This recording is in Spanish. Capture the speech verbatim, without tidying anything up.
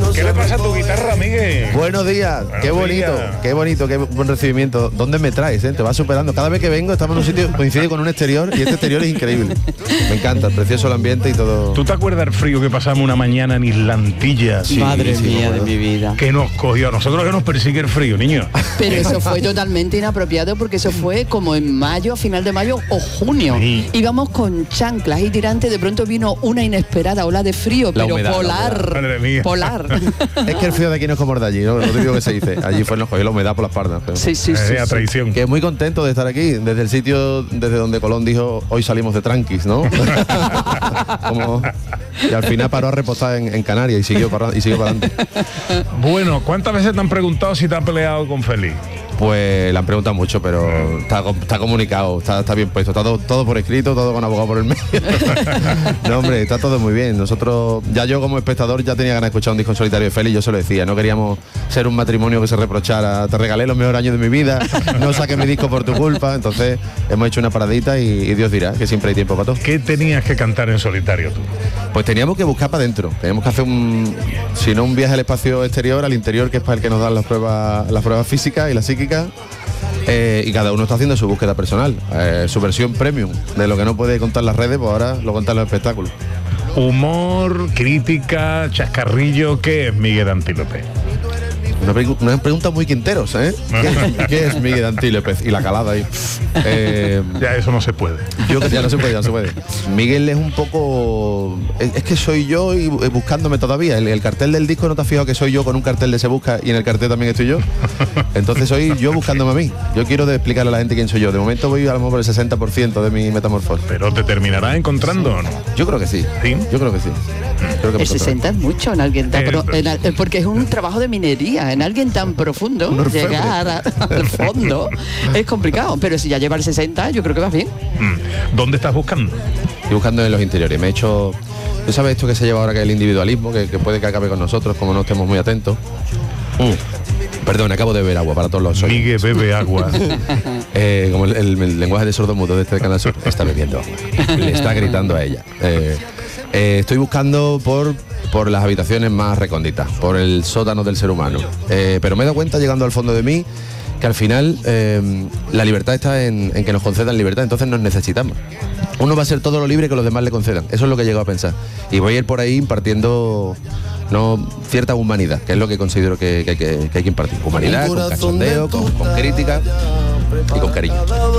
¿Qué le pasa a tu guitarra, Miguel? Buenos días, Buenos qué bonito, días. qué bonito, qué buen recibimiento. ¿Dónde me traes? Eh? Te vas superando. Cada vez que vengo estamos en un sitio, coincide con un exterior y este exterior es increíble. Me encanta, precioso el ambiente y todo. ¿Tú te acuerdas del frío que pasamos una mañana en Islantilla? Sí, Madre sí, mía me de acuerdo. mi vida. Que nos cogió, a nosotros que nos persigue el frío, niño. Pero eso fue totalmente inapropiado porque eso fue como en mayo, a final de mayo o junio. Sí. Íbamos con chanclas y tirantes, de pronto vino una inesperada ola de frío, La pero humedad, la polar. humedad. Madre mía. Polar. Es que el frío de aquí no es como el de allí, ¿no? Lo típico que se dice. Allí fue nos cogió la humedad por las pardas. Pero... Sí, sí, sí. Eh, a sí. traición. Que muy contento de estar aquí, desde el sitio desde donde Colón dijo hoy salimos de tranquis, ¿no? Como... Y al final paró a reposar en, en Canarias y siguió para y siguió para adelante. Bueno, ¿cuántas veces te han preguntado si te has peleado con Félix? Pues le han preguntado mucho, pero está, está comunicado, está, está bien puesto, está todo, todo por escrito, todo con abogado por el medio. No, hombre, está todo muy bien. Nosotros, ya yo como espectador ya tenía ganas de escuchar un disco en solitario de Félix, yo se lo decía, no queríamos ser un matrimonio que se reprochara, te regalé los mejores años de mi vida, no saques mi disco por tu culpa, entonces hemos hecho una paradita y, y Dios dirá que siempre hay tiempo para todo. ¿Qué tenías que cantar en solitario tú? Pues teníamos que buscar para adentro, teníamos que hacer un, si no un viaje al espacio exterior, al interior, que es para el que nos dan las pruebas, las pruebas físicas y las psíquicas. Eh, y cada uno está haciendo su búsqueda personal, eh, su versión premium de lo que no puede contar las redes, pues ahora lo contan los espectáculos. Humor, crítica, chascarrillo, ¿qué es Miguel Antílope? Una, pregu- una pregunta muy Quinteros, ¿eh? ¿Qué, qué es Miguel Antílope? Y la calada ahí. Eh, Ya eso no se puede. yo que ya no se puede, ya no se puede. Miguel es un poco... Es, es que soy yo y eh, buscándome todavía. El, el cartel del disco, ¿no te has fijado que soy yo con un cartel de Se Busca y en el cartel también estoy yo? Entonces soy yo buscándome a mí. Yo quiero de explicarle a la gente quién soy yo. De momento voy a lo mejor por el sesenta por ciento de mi metamorfosis. Pero te terminarás encontrando, ¿o no? Yo creo que sí. ¿Sí? Yo creo que sí. Creo que me El sesenta es mucho en alguien tan Eh, pro- en al- porque es un trabajo de minería, en alguien tan profundo, Un orfebre. llegar a- al fondo es complicado, pero si ya lleva el sesenta, yo creo que vas bien. Mm. ¿Dónde estás buscando? Estoy buscando en los interiores. Me he hecho... ¿Tú sabes esto que se lleva ahora, que es el individualismo, que, que puede que acabe con nosotros, como no estemos muy atentos? Mm. Perdón, acabo de beber agua para todos los oyentes. Miguel bebe agua. Eh, como el, el- el lenguaje de sordomudo de este canal Sur, está bebiendo agua. Le está gritando a ella. Eh, eh, estoy buscando por, por las habitaciones más recónditas, por el sótano del ser humano. Eh, pero me he dado cuenta, llegando al fondo de mí, que al final eh, la libertad está en, en que nos concedan libertad, entonces nos necesitamos. Uno va a ser todo lo libre que los demás le concedan. Eso es lo que he llegado a pensar. Y voy a ir por ahí impartiendo no cierta humanidad, que es lo que considero que, que hay, que, que hay que impartir. Humanidad, con cachondeo, con, con crítica y con cariño.